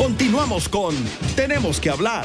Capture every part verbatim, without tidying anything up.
Continuamos con Tenemos que hablar.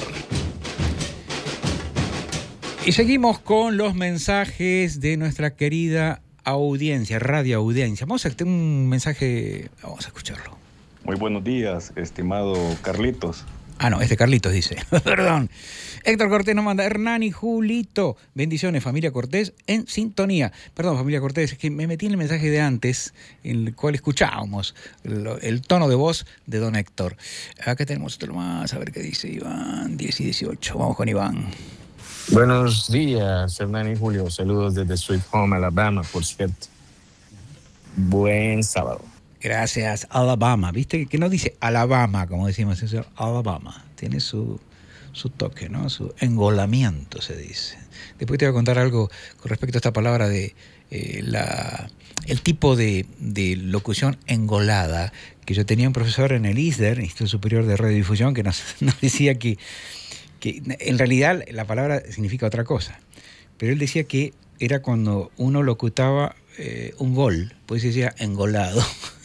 Y seguimos con los mensajes de nuestra querida audiencia, radio audiencia. Vamos a tener un mensaje, vamos a escucharlo. Muy buenos días, estimado Carlitos. Ah, no, este Carlitos dice, perdón. Héctor Cortés nos manda, Hernán y Julito, bendiciones, familia Cortés, en sintonía. Perdón, familia Cortés, es que me metí en el mensaje de antes, en el cual escuchábamos el, el tono de voz de don Héctor. Acá tenemos otro más, a ver qué dice Iván, diez y dieciocho, vamos con Iván. Buenos días, Hernán y Julio, saludos desde Sweet Home, Alabama, por cierto. Buen sábado. Gracias, Alabama. ¿Viste que no dice Alabama, como decimos eso? Alabama. Tiene su, su toque, ¿no? Su engolamiento, se dice. Después te voy a contar algo con respecto a esta palabra de eh, la, el tipo de, de locución engolada, que yo tenía un profesor en el I S D E R, Instituto Superior de Radiodifusión, que nos, nos decía que, que en realidad la palabra significa otra cosa. Pero él decía que era cuando uno locutaba eh, un gol, pues se decía engolado.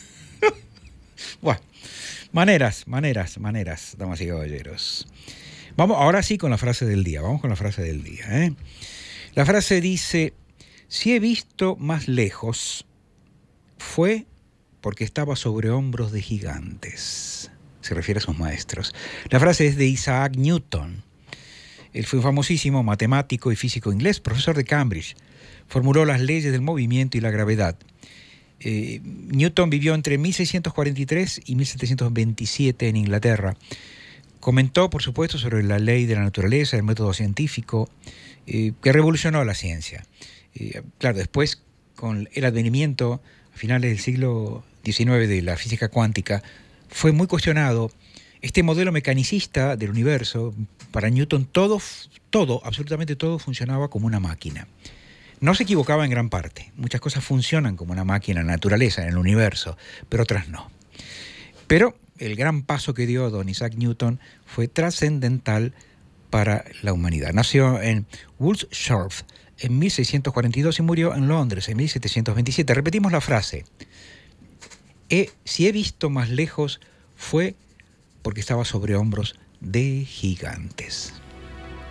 Bueno, maneras, maneras, maneras, damas y caballeros. Vamos, ahora sí con la frase del día, vamos con la frase del día, ¿eh? La frase dice, si he visto más lejos, fue porque estaba sobre hombros de gigantes. Se refiere a sus maestros. La frase es de Isaac Newton. Él fue un famosísimo matemático y físico inglés, profesor de Cambridge. Formuló las leyes del movimiento y la gravedad. Eh, Newton vivió entre mil seiscientos cuarenta y tres y mil setecientos veintisiete en Inglaterra. Comentó, por supuesto, sobre la ley de la naturaleza, el método científico, eh, que revolucionó la ciencia. Eh, claro, después, con el advenimiento a finales del siglo diecinueve de la física cuántica, fue muy cuestionado este modelo mecanicista del universo. Para Newton todo, todo, absolutamente todo funcionaba como una máquina. No se equivocaba en gran parte. Muchas cosas funcionan como una máquina en la naturaleza, en el universo, pero otras no. Pero el gran paso que dio don Isaac Newton fue trascendental para la humanidad. Nació en Woolsthorpe en mil seiscientos cuarenta y dos y murió en Londres en mil setecientos veintisiete. Repetimos la frase. He, si he visto más lejos, fue porque estaba sobre hombros de gigantes.